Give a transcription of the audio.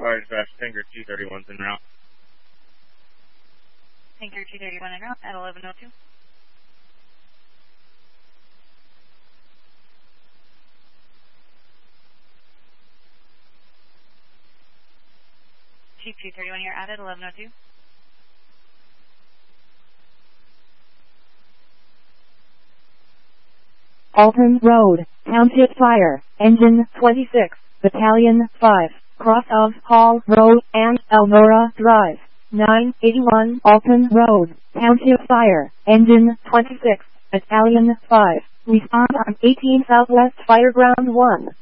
Fire dispatch, Tanker 231's en route. Tanker 231 en route at 1102. Chief 231 here at 1102. Alton Road, Township Fire, Engine 26, Battalion 5, cross of Hall Road and Elnora Drive, 981 Alton Road, Township Fire, Engine 26, Battalion 5, respond on 18 Southwest Fireground 1.